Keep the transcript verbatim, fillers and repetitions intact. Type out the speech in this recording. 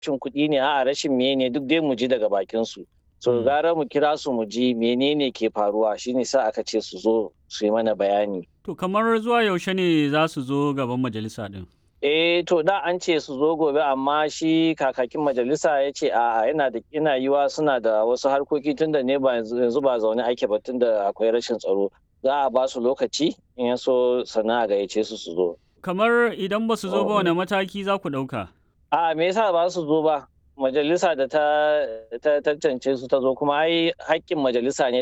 cin kuɗi ne a'a rashin meye ne duk dai mu ji daga bakin su. So Mm. gara mu kira su mu ji menene ke faruwa shine sa aka ce su zo su yi mana bayani. To kamar zuwa yaushe ne za su zo gaban majalisa ɗin? Eh to da an ce su zo gobe amma shi kakakin majalisa ya ce a'a yana da yana yiwa suna da wasu harkoki tunda ne ba yanzu yanzu ba zaune ake ba tunda akwai rashin tsaro. Za a ba su lokaci in ya so sannan a gayyace su su zo. Kamar idan ba su zo ba wane mataki za ku ɗauka? A'a me yasa ba su zo ba? Majalisa da ta ta tantance su ta zo kuma ai haƙƙin majalisa ne